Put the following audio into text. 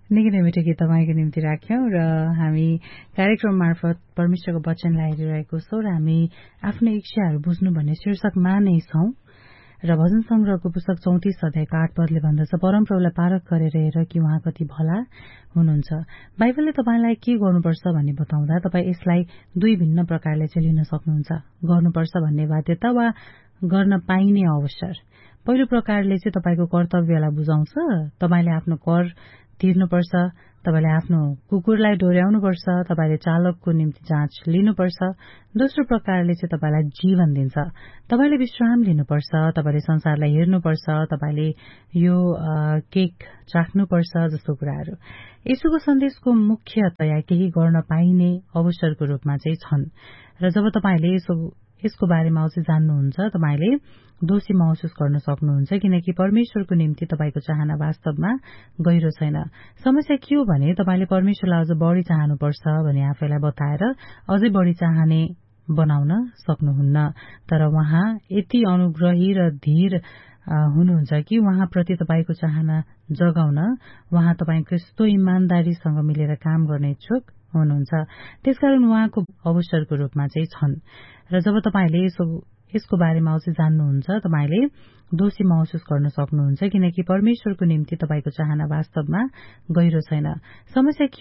निकै नै मिठो गीत तपाईँको निम्ति राख्यौं र हामी कार्यक्रम मार्फत परमेश्वरको वचनलाई हेरिरहेको छौं र हामी आफ्नो इच्छाहरू बुझ्नु भन्ने शीर्षकमा नै छौं र भजन संग्रहको पुस्तक 34 अध्यायको 8 पदले भन्दछ, परमप्रभुलाई पारख गरेर हेर कि उहाँ कति भला हुनुहुन्छ। बाइबलले तपाईलाई के गर्नुपर्छ भन्ने बताउँदा तपाईँ यसलाई दुई भिन्न प्रकारले चाहिँ लिन सक्नुहुन्छ। गर्नुपर्छ भन्ने बाध्यता वा गर्न पाइने अवसर। पहिलो प्रकारले चाहिँ तपाईको कर्तव्यलाई बुझाउँछ। तपाईले आफ्नो कर तिर्नुपर्छ, तपाईले आफ्नो कुकुरलाई डोर्याउनुपर्छ, तपाईले चालकको निम्ति जाँच लिनुपर्छ। दोस्रो प्रकारले चाहिँ तपाईलाई जीवन दिन्छ। तपाईले विश्राम लिनुपर्छ, तपाईले संसारलाई हेर्नुपर्छ, तपाईले यो केक चाख्नुपर्छ जस्तो कुराहरू। यसोको सन्देशको मुख्यतया केही गर्न पाइने अवसरको रूपमा चाहिँ छन् र जब तपाईले यसको बारेमा अझै जान्नुहुन्छ, तपाईले दोषी महसुस गर्न सक्नुहुन्छ किनकि परमेश्वरको निम्ति तपाईको चाहना वास्तवमा गहिरो छैन। समस्या के हो भने तपाईले परमेश्वरलाई अझ बढ़ी चाहनुपर्छ भने आफैलाई बताएर अझै बढ़ी चाहने बनाउन सक्नुहुन्न। तर उहाँ यति अनुग्रही र धीर हुनुहुन्छ कि उहाँप्रति तपाईको चाहना जगाउन उहाँ तपाईको यस्तो इमानदारीसँग मिलेर काम गर्ने इच्छुक हुनुहुन्छ। त्यसकारण उहाँको अवसरको रूपमा चाहिँ छन् र जब तपाईले यसको बारेमा अझै जान्नुहुन्छ, तपाईले दोषी महसुस गर्न सक्नुहुन्छ किनकि परमेश्वरको निम्ति तपाईको चाहना वास्तवमा गहिरो छैन। समस्या